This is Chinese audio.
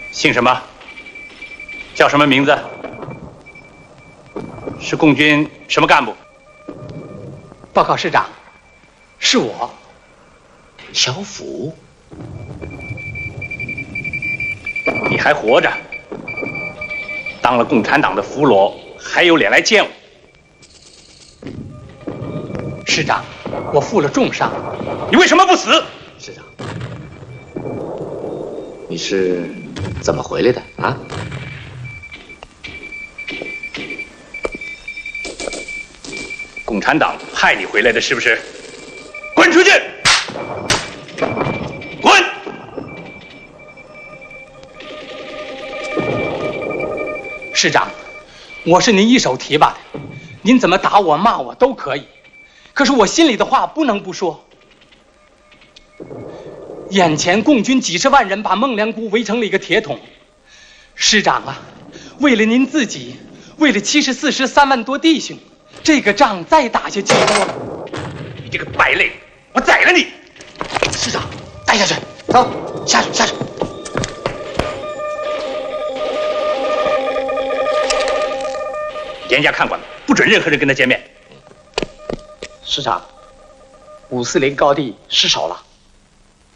姓什么？叫什么名字？是共军什么干部？ 报告师长，是我， 小虎。 你还活着？当了共产党的俘虏，还有脸来见我？ 师长，我负了重伤。 你为什么不死？ 师长，你是怎么回来的啊？ 共产党派你回来的，是不是？滚出去！滚！ 师长，我是您一手提拔的，您怎么打我骂我都可以，可是我心里的话不能不说。眼前共军几十万人把孟良崮围成了一个铁桶，师长啊，为了您自己，为了74师3万多弟兄，这个仗再打下去你这个败类，我宰了你！ 师长，带下去，走，下去，下去。 严加看管，不准任何人跟他见面。 师长，540高地失守了。